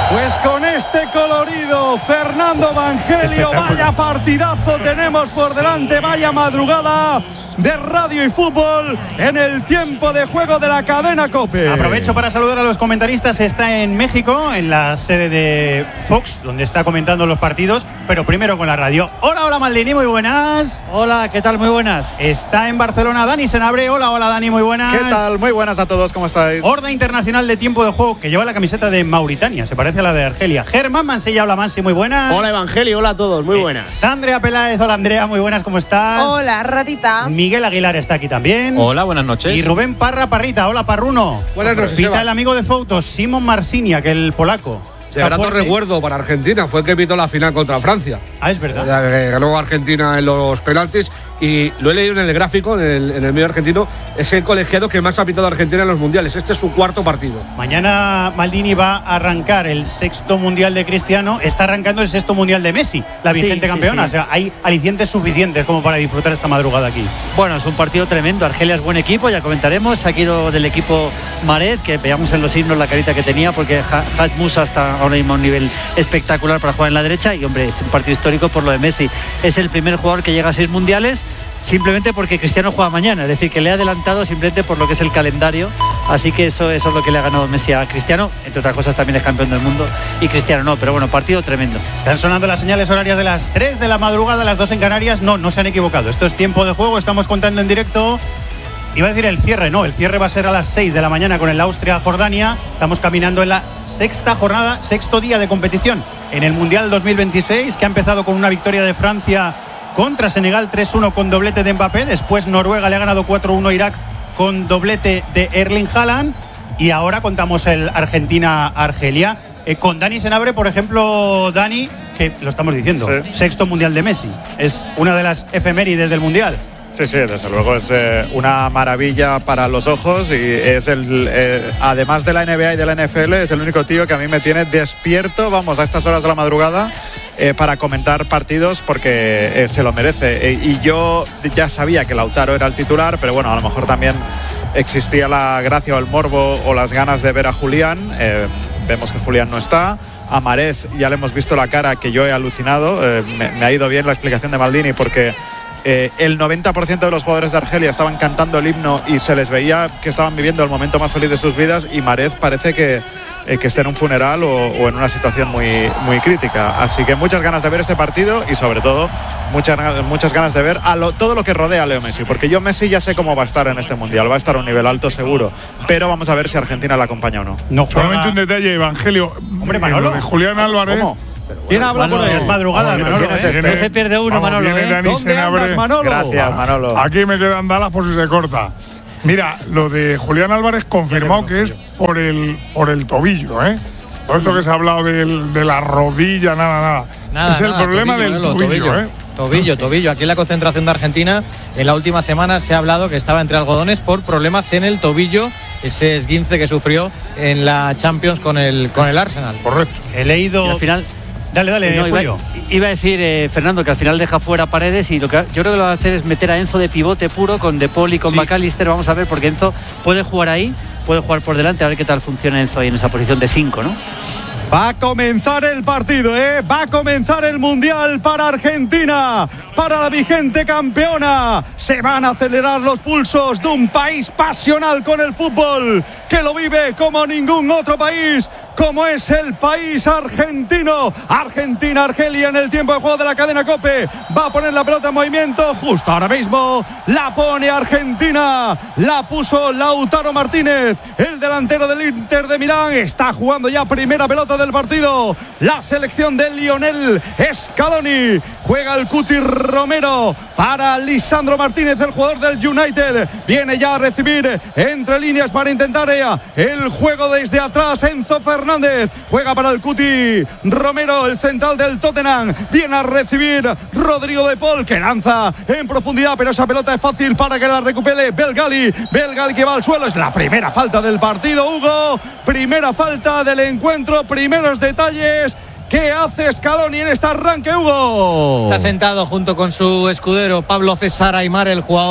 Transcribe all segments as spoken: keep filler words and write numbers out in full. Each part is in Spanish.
Pues con este colorido, Fernando Evangelio, vaya partidazo tenemos por delante, vaya madrugada de radio y fútbol en el tiempo de juego de la cadena COPE. Aprovecho para saludar a los comentaristas. Está en México, en la sede de Fox, donde está comentando los partidos, pero primero con la radio. Hola, hola Maldini, muy buenas. Hola, ¿qué tal? Muy buenas. Está en Barcelona Dani Senabre. Hola, hola Dani, muy buenas. ¿Qué tal? Muy buenas a todos, ¿cómo estáis? Horda Internacional de Tiempo de Juego, que lleva la camiseta de Mauritania, se parece a la de Argelia. Germán Mansilla, hola Mansi, muy buenas. Hola Evangelio, hola a todos, muy buenas. Está Andrea Peláez, hola Andrea, muy buenas, ¿cómo estás? Hola, ratita. Miguel Aguilar está aquí también. Hola, buenas noches. Y Rubén Parra Parrita, hola Parruno. Buenas noches. Pita el amigo de fotos, Simon Marsinia, que el polaco. De grato recuerdo para Argentina, fue el que pitó la final contra Francia. Ah, es verdad. Eh, ganó Argentina en los penaltis y lo he leído en el gráfico, en el, en el medio argentino, es el colegiado que más ha pitado a Argentina en los mundiales. Este es su cuarto partido. Mañana Maldini va a arrancar el sexto mundial de Cristiano, está arrancando el sexto mundial de Messi, la vigente sí, campeona. Sí, sí. O sea, hay alicientes suficientes como para disfrutar esta madrugada aquí. Bueno, es un partido tremendo. Argelia es buen equipo, ya comentaremos. Ha ido del equipo Mahrez, que veamos en los himnos la carita que tenía, porque Haj Musa está ahora mismo a un nivel espectacular para jugar en la derecha. Y hombre, es un partido histórico por lo de Messi. Es el primer jugador que llega a seis mundiales, simplemente porque Cristiano juega mañana, es decir, que le ha adelantado simplemente por lo que es el calendario. Así que eso, eso es lo que le ha ganado Messi a Cristiano. Entre otras cosas también es campeón del mundo y Cristiano no, pero bueno, partido tremendo. Están sonando las señales horarias de las tres de la madrugada, las dos en Canarias. No, no se han equivocado, esto es tiempo de juego, estamos contando en directo. Iba a decir el cierre, no, el cierre va a ser a las seis de la mañana con el Austria-Jordania. Estamos caminando en la sexta jornada, sexto día de competición en el Mundial dos mil veintiséis, que ha empezado con una victoria de Francia contra Senegal tres uno con doblete de Mbappé. Después Noruega le ha ganado cuatro uno a Irak con doblete de Erling Haaland. Y ahora contamos el Argentina-Argelia. Eh, con Dani Senabre, por ejemplo, Dani, que lo estamos diciendo, sí. Sexto Mundial de Messi. Es una de las efemérides del Mundial. Sí, sí, desde luego es eh, una maravilla para los ojos y es el, eh, además de la N B A y de la N F L, es el único tío que a mí me tiene despierto, vamos, a estas horas de la madrugada eh, para comentar partidos porque eh, se lo merece. Eh, y yo ya sabía que Lautaro era el titular, pero bueno, a lo mejor también existía la gracia o el morbo o las ganas de ver a Julián. Eh, vemos que Julián no está. A Mahrez ya le hemos visto la cara, que yo he alucinado. Eh, me, me ha ido bien la explicación de Maldini porque Eh, el noventa por ciento de los jugadores de Argelia estaban cantando el himno y se les veía que estaban viviendo el momento más feliz de sus vidas, y Mahrez parece que, eh, que está en un funeral o, o en una situación muy, muy crítica. Así que muchas ganas de ver este partido y sobre todo muchas, muchas ganas de ver a lo, todo lo que rodea a Leo Messi, porque yo Messi ya sé cómo va a estar en este Mundial, va a estar a un nivel alto seguro, pero vamos a ver si Argentina la acompaña o no. no Solamente un detalle, Evangelio. Hombre, Manolo. De Julián Álvarez. ¿Cómo? ¿Quién habla por ahí? Es madrugada, Vamos, Manolo. ¿quién es ¿eh? este? No se pierde uno, Vamos, Manolo. viene ¿eh? Dani ¿Dónde Senabre. andas, Manolo? Gracias, Manolo. Aquí me quedan Dallas por si se corta. Mira, lo de Julián Álvarez confirmado que es por el, por el tobillo, ¿eh? Todo esto que se ha hablado del, de la rodilla, nada, nada. Nada, es el nada, problema tobillo, del Manolo, tobillo, tobillo, ¿eh? Tobillo, tobillo. Aquí en la concentración de Argentina, en la última semana se ha hablado que estaba entre algodones por problemas en el tobillo, ese esguince que sufrió en la Champions con el, con el Arsenal. Correcto. He leído. Y al final. Dale, dale, no, iba, iba a decir, eh, Fernando, que al final deja fuera Paredes y lo que yo creo que lo va a hacer es meter a Enzo de pivote puro con De Paul y con sí. McAllister. Vamos a ver, porque Enzo puede jugar ahí, puede jugar por delante, a ver qué tal funciona Enzo ahí en esa posición de cinco, ¿no? Va a comenzar el partido, ¿eh? Va a comenzar el Mundial para Argentina, para la vigente campeona. Se van a acelerar los pulsos de un país pasional con el fútbol, que lo vive como ningún otro país, como es el país argentino. Argentina, Argelia en el tiempo de juego de la cadena COPE. Va a poner la pelota en movimiento justo ahora mismo. La pone Argentina. La puso Lautaro Martínez, el delantero del Inter de Milán. Está jugando ya primera pelota del partido la selección de Lionel Scaloni. Juega el Cuti Romero para Lisandro Martínez, el jugador del United. Viene ya a recibir entre líneas para intentar el juego desde atrás. Enzo Fernández juega para el Cuti Romero, el central del Tottenham. Viene a recibir Rodrigo de Paul, que lanza en profundidad, pero esa pelota es fácil para que la recupere Belgali. Belgali que va al suelo. Es la primera falta del partido, Hugo. Primera falta del encuentro. Primeros detalles. ¿Qué hace Scaloni en este arranque, Hugo? Está sentado junto con su escudero Pablo César Aimar, el jugador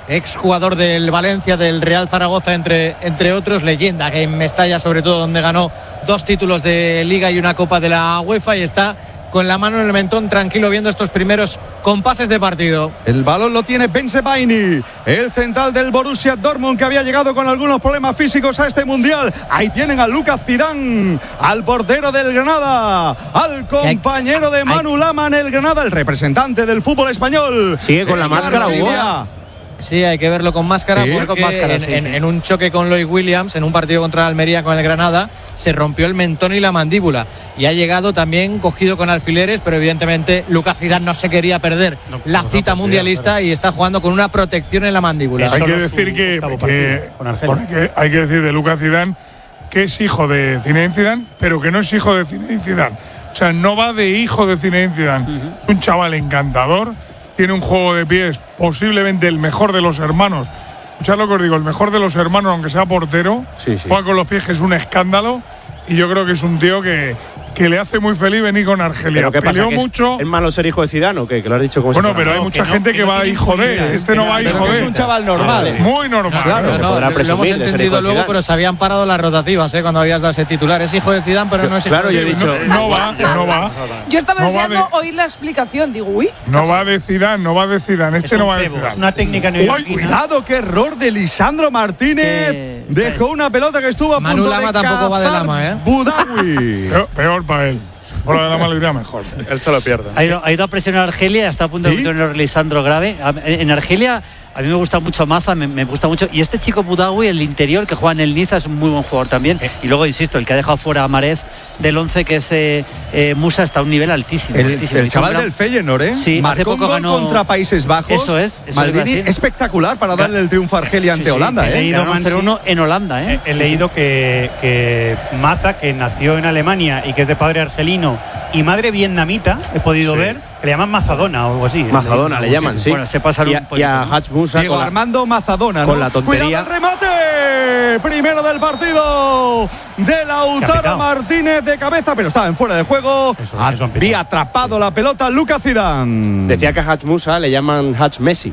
exjugador del Valencia, del Real Zaragoza, entre, entre otros, leyenda que en Mestalla sobre todo, donde ganó dos títulos de Liga y una Copa de la UEFA, y está con la mano en el mentón, tranquilo, viendo estos primeros compases de partido. El balón lo tiene Ben Sebaini, el central del Borussia Dortmund, que había llegado con algunos problemas físicos a este Mundial. Ahí tienen a Lucas Zidane, al portero del Granada, al compañero de Manu Lama en el Granada, el representante del fútbol español. Sigue con la máscara, Hugo. Sí, hay que verlo con máscara, sí, porque con máscara, en, sí, en, sí. en un choque con Lloyd Williams, en un partido contra Almería con el Granada, se rompió el mentón y la mandíbula, y ha llegado también cogido con alfileres, pero evidentemente Lucas Zidane no se quería perder no, la no, cita no, mundialista, pero... y está jugando con una protección en la mandíbula. Hay que decir que, que, que hay que decir de Lucas Zidane que es hijo de Zinedine Zidane, pero que no es hijo de Zinedine Zidane. O sea, no va de hijo de Zinedine Zidane. Uh-huh. Es un chaval encantador. Tiene un juego de pies posiblemente el mejor de los hermanos. Escuchad lo que os digo, el mejor de los hermanos, aunque sea portero, sí, sí. juega con los pies, que es un escándalo. Y yo creo que es un tío que, que le hace muy feliz venir con Argelia. ¿Pero qué pasa? Peleó ¿Que mucho. ¿Es, ¿Es malo ser hijo de Zidane o qué? Que lo has dicho como bueno, si pero hay no, mucha que gente no, que, que va no hijo de. Este no va hijo de. Es un chaval normal, ¿eh? Muy normal. Claro, no, no, no, lo hemos entendido luego, pero se habían parado las rotativas, ¿eh? Cuando habías dado ese titular. Es hijo de Zidane, pero yo, no es hijo claro, de yo he dicho. No, no va, no va. Yo estaba no deseando de, oír la explicación. Digo, uy. No va de Zidane, no va de Zidane. Este no va de Zidane. Es una técnica neoyorquina. Cuidado, qué error de Lisandro Martínez. Sí, Dejó una pelota que estuvo a Manu punto Lama de tampoco va de Lama, ¿eh? Budawi. peor, peor para él. Por lo de la mala mejor. Él se lo pierde. Ha ido, ha ido a presionar a Argelia y está a punto de meter un Lisandro grave. En Argelia a mí me gusta mucho Maza, me, me gusta mucho. Y este chico Budawi, el interior, que juega en el Niza, es un muy buen jugador también. Eh. Y luego, insisto, el que ha dejado fuera a Marez del once, que es eh, eh, Musa, está a un nivel altísimo. El, altísimo. el chaval gran... del Feyenoord, ¿eh? Sí, marcó un gol ganó... contra Países Bajos. Eso es. Eso Maldini, espectacular para darle el triunfo a Argelia ante sí, sí. Holanda. He ¿eh? leído cero uno en Holanda. ¿eh? He, he leído que, que Maza, que nació en Alemania y que es de padre argelino y madre vietnamita, he podido sí. ver, que le llaman Mazadona o algo así. Mazadona le llaman, sí. Bueno, se pasa y, a, y a Hach Musa. Diego Armando Mazadona, ¿no? Con la tontería. ¡Cuidado el remate! Primero del partido de Lautaro Martínez de cabeza, pero estaba en fuera de juego. Eso, Había atrapado la pelota Lucas Zidane. Decía que a Hach Musa le llaman Hach Messi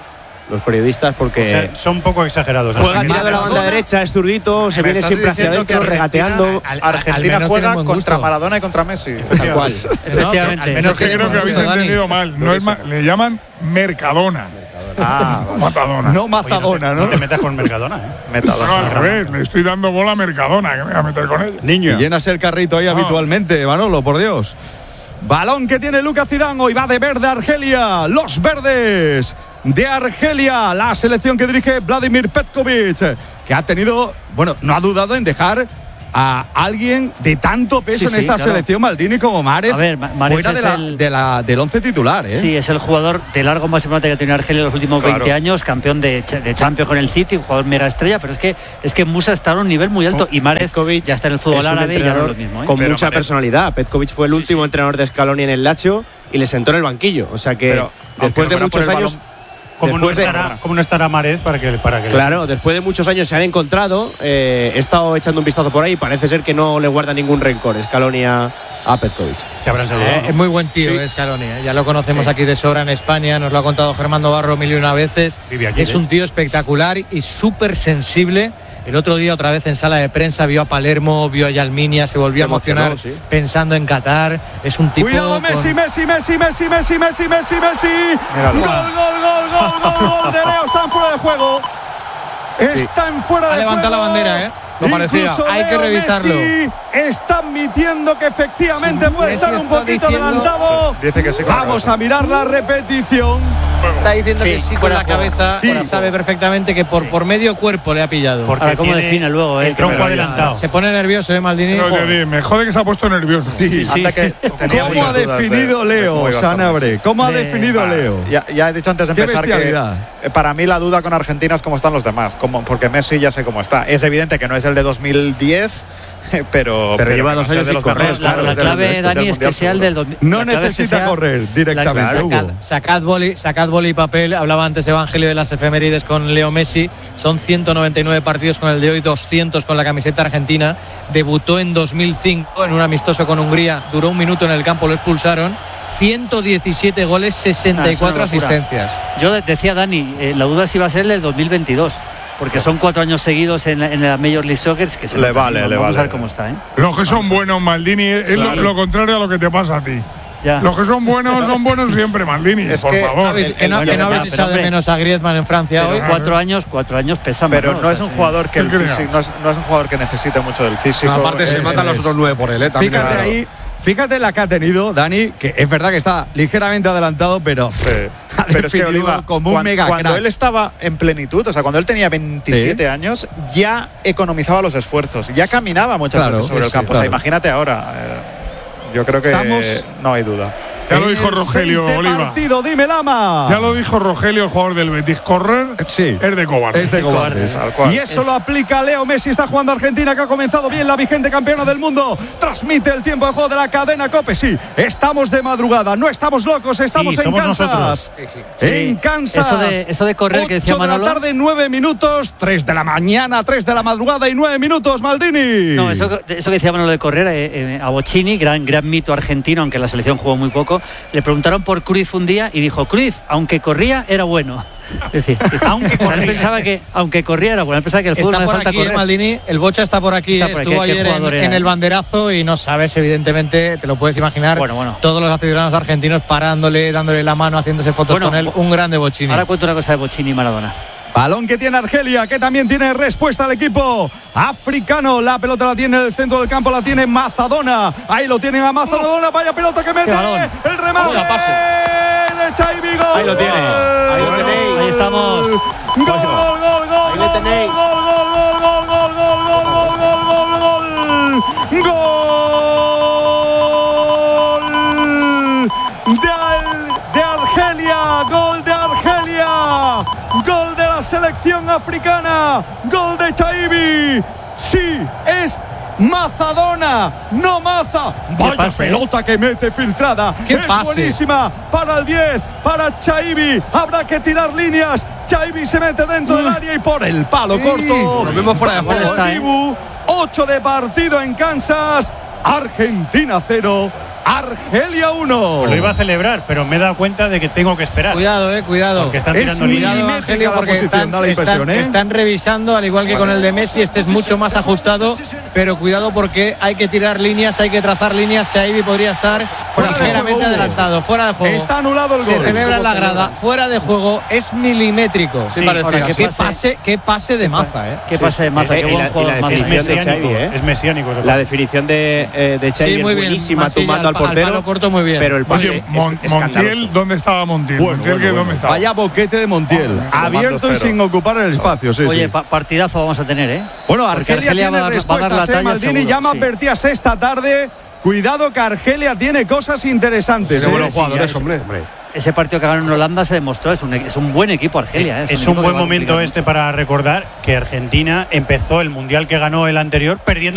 los periodistas, porque o sea, son un poco exagerados. Juega tirado de la banda derecha, es zurdito, se viene siempre hacia adentro, regateando. Al, Argentina al juega contra Maradona y contra Messi. Tal cual. Efectivamente. Al menos que creo que habéis entendido mal. No es ma le llaman Mercadona. Ah, Matadona. No Mazadona, ¿no? No te metas con Mercadona, ¿eh? Metadona. No, al revés, le estoy dando bola a Mercadona, que me voy a meter con ella. Niño. Y llenas el carrito ahí no. habitualmente, Manolo, por Dios. Balón que tiene Lucas Zidane, hoy va de verde Argelia, los verdes de Argelia, la selección que dirige Vladimir Petkovic, que ha tenido, bueno, no ha dudado en dejar a alguien de tanto peso sí, en sí, esta claro. selección, Maldini, como Mahrez, fuera de la, el, de la, del once titular. ¿eh? Sí, es el jugador de largo más importante que ha tenido Argelia en los últimos claro. veinte años, campeón de, de Champions con el City, un jugador mega estrella, pero es que es que Musa está a un nivel muy alto y Mahrez ya está en el fútbol árabe y ya no es lo mismo. ¿eh? Con pero mucha Mahrez. personalidad. Petkovic fue el último sí, sí. entrenador de Scaloni en el Lazio y le sentó en el banquillo. O sea que pero, después de muchos años… Balón, ¿Cómo no, estará, ¿Cómo no estará Mahrez para que, para que Claro, les... después de muchos años se han encontrado. Eh, he estado echando un vistazo por ahí y parece ser que no le guarda ningún rencor Scaloni a, a Petkovic. Se habrán saludado, eh, ¿no? Es muy buen tío, sí. Scaloni. Eh. Ya lo conocemos sí. aquí de sobra en España. Nos lo ha contado Germán Barro mil y una veces. Aquí, es un tío espectacular y súper sensible. El otro día otra vez en sala de prensa vio a Palermo, vio a Yalminia, se volvió a emocionar sí. pensando en Qatar. Es un tipo… Cuidado, Messi, con... Messi, Messi, Messi, Messi, Messi, Messi, Messi. Gol, gol, gol, gol, gol, gol de Leo. Está en fuera de juego. Está sí. en fuera de juego. Ha levantado la bandera, ¿eh? Lo parecía. Hay que revisarlo. Messi está admitiendo que efectivamente sí, puede Messi estar un poquito diciendo... adelantado. Dice que sí, Vamos a mirar la repetición. Está diciendo sí, que sí con la cabeza sí. sabe perfectamente que por, sí. por medio cuerpo le ha pillado. Porque Ahora, ¿cómo define luego? El tronco adelantado. Se pone nervioso, ¿eh, Maldini? No, te me jode que se ha puesto nervioso. Sí, sí, sí. Que ¿Cómo ha definido de, Leo, de Sanabre? ¿Cómo ha de... definido ah, Leo? Ya, ya he dicho antes de empezar que para mí la duda con Argentina es cómo están los demás. Como, porque Messi ya sé cómo está. Es evidente que no es el de dos mil diez. Pero, pero, pero lleva dos años sin correr. La, la clave, Dani, es que sea el del dos mil. No necesita correr directamente. Sacad, sacad, boli, sacad boli y papel. Hablaba antes Evangelio de las efemérides con Leo Messi. Son ciento noventa y nueve partidos con el de hoy, doscientos con la camiseta argentina. Debutó en dos mil cinco en un amistoso con Hungría. Duró un minuto en el campo, lo expulsaron. ciento diecisiete goles, sesenta y cuatro Ah, es una locura. asistencias. Yo de- decía Dani, eh, la duda si va a ser el del dos mil veintidós. Porque son cuatro años seguidos en la, en la Major League Soccer que se Le nota. vale, Vamos le a vale. ver cómo está, ¿eh? Los que son buenos, Maldini, es lo, Claro. lo contrario a lo que te pasa a ti. Ya. Los que son buenos son buenos siempre, Maldini, Es por que- favor. ¿Sabes? Que no, bueno, que no ya, habéis pero echado de hombre. menos a Griezmann en Francia Pero hoy. cuatro años, cuatro años pesan. Pero ¿no? no O es sea, un sí. jugador que el ¿Qué creo? físico, no, es, no es un jugador que necesite mucho del físico. No, aparte se Es- matan los es- otros nueve por él, ¿eh? También Fíjate es- ahí, fíjate la que ha tenido Dani, que es verdad que está ligeramente adelantado, pero Sí. ha Pero es que definido Oliva, como un cuan- mega cuando crack. él estaba en plenitud, o sea, cuando él tenía veintisiete Sí. años, ya economizaba los esfuerzos, ya caminaba muchas Claro, veces sobre sí, el campo. claro. O sea, imagínate ahora. eh, yo creo que Estamos- no hay duda. Ya lo En dijo el Rogelio seis de Oliva. partido, dime Lama. Ya lo dijo Rogelio, el jugador del Betis. Correr Sí. es de cobarde. Es de cobardes. Tal cual. Y eso lo aplica Leo Messi. Está jugando Argentina, que ha comenzado bien, la vigente campeona del mundo. Transmite el tiempo de juego de la cadena COPE. Sí, estamos de madrugada. No estamos locos, estamos Sí, en somos Kansas. nosotros. En Sí, Kansas. eso de- eso de correr que decía ocho de la Manolo. tarde, nueve minutos. tres de la mañana, tres de la madrugada y nueve minutos, Maldini. No, eso, eso que decía Manolo de correr, eh, eh, a Bocchini, gran, gran mito argentino, aunque en la selección jugó muy poco, le preguntaron por Cruyff un día y dijo, Cruyff, aunque corría, era bueno. Es decir, aunque corría. Él pensaba que, aunque corría, era bueno. Él pensaba que el fútbol Está no por hace falta aquí, eh, correr. Maldini. El Bocha está por aquí. Está eh, por aquí, Estuvo ¿qué ayer en, jugador era? en el banderazo y no sabes, evidentemente, te lo puedes imaginar. Bueno, bueno. Todos los aficionados argentinos parándole, dándole la mano, haciéndose fotos Bueno, con él. Un grande Bocchini. Ahora cuento una cosa de Bocchini y Maradona. Balón que tiene Argelia, que también tiene respuesta al equipo africano. La pelota la tiene en el centro del campo, la tiene Mazadona. Ahí lo tienen a Mazadona. Vaya pelota que mete. balón. El remate Vaya pase. de Chaibi. Gol. Ahí lo tiene. Ahí lo tenéis. Ahí estamos. Gol, gol, gol, gol, Ahí lo gol, tenéis. gol, gol, gol, gol, gol, gol, gol, gol, gol, gol, gol, gol. De, Al- de Argelia, gol de Argelia, gol de la selección africana, gol de Chaibi. Sí, es Mazadona, no Maza. Vaya pase, ¿eh? pelota que mete filtrada. ¡Qué es pase! buenísima para el diez, para Chaibi. Habrá que tirar líneas. Chaibi se mete dentro del área y por el palo Sí, corto. lo vemos fuera de Vamos, juego, ¿eh? Dibu. ocho de partido en Kansas. Argentina cero, Argelia uno. Lo iba a celebrar, pero me he dado cuenta de que tengo que esperar. Cuidado, eh, cuidado. Porque están Es tirando muy líneas. milimétrica Angelio, la porque posición, están, da la impresión, están- ¿eh? están revisando, al igual que con el de Messi, este es mucho más ajustado, pero cuidado porque hay que tirar líneas, hay que trazar líneas. Xavi podría estar Fuera de ligeramente juego. adelantado, fuera de juego. Está anulado el Se gol. celebra en la grada, fuera de juego, es milimétrico. Sí, Ahora, parecía, qué, sí. pase, qué pase de Maza, eh. Qué pase de Maza, Eh, qué y buen la- y jugador la Maza. Es definición de mesiánico, Xavi, ¿eh? es mesiánico. ese La jugador. definición de, eh, de Xavi Sí, muy es bien. buenísima, Masilla, tumbando al al pa- al portero. palo corto, muy bien. Pero el pase Oye, es, Mon- es Montiel, escandaloso. ¿dónde estaba Montiel? Bueno, Montiel, bueno, ¿qué- bueno. ¿dónde estaba? Vaya boquete de Montiel, abierto y cero. sin ocupar el espacio. Sí, Oye, sí. pa- partidazo vamos a tener, ¿eh? Bueno, Porque Argelia, Argelia tiene va a dar- va a dar respuestas, la ¿eh? talla Maldini seguro, ya me sí. advertías esta tarde. Cuidado que Argelia tiene cosas interesantes. Tiene ¿eh? buenos jugadores, es- hombre. Ese partido que ganó en Holanda se demostró, es un, es un buen equipo Argelia. ¿eh? Es equipo un que buen va a momento complicar este para recordar que Argentina empezó el mundial que ganó el anterior perdiendo